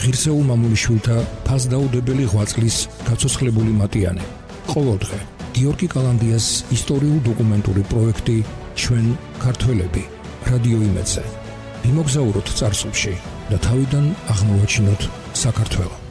ღირსეულ მამულიშვილთა ფასდაუდებელი ღვაწლის გაცოცხლებული მატიანე. ყოველდღე გიორგი კალანდიას ისტორიულ დოკუმენტური პროექტი ჩვენ ქართველები რადიო იმედზე. ვიმოგზაუროთ წარსულში და თავიდან აღმოვაჩინოთ საქართველო.